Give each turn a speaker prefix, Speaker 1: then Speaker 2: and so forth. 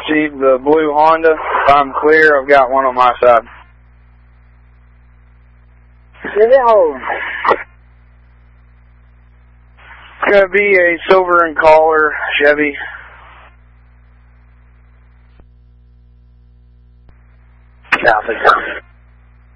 Speaker 1: received the blue Honda. If I'm clear, I've got one on my side.
Speaker 2: Chevy Holden.
Speaker 1: It's going to be a silver and collar Chevy.
Speaker 2: Copy.